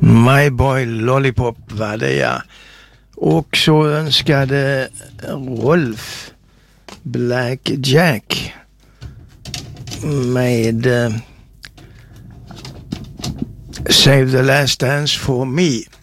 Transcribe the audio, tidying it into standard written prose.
My Boy Lollipop var det, ja. Och så önskade Rolf Black Jack med Save the Last Dance for Me.